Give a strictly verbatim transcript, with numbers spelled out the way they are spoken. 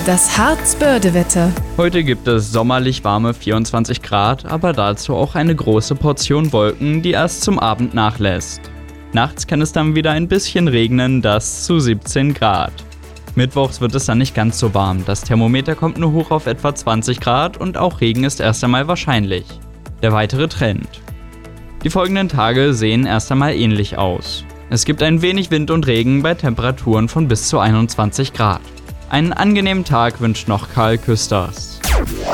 Das Harz-Börde-Wetter. Heute gibt es sommerlich warme vierundzwanzig Grad, aber dazu auch eine große Portion Wolken, die erst zum Abend nachlässt. Nachts kann es dann wieder ein bisschen regnen, das zu siebzehn Grad. Mittwochs wird es dann nicht ganz so warm, das Thermometer kommt nur hoch auf etwa zwanzig Grad und auch Regen ist erst einmal wahrscheinlich. Der weitere Trend. Die folgenden Tage sehen erst einmal ähnlich aus. Es gibt ein wenig Wind und Regen bei Temperaturen von bis zu einundzwanzig Grad. Einen angenehmen Tag wünscht noch Karl Küsters.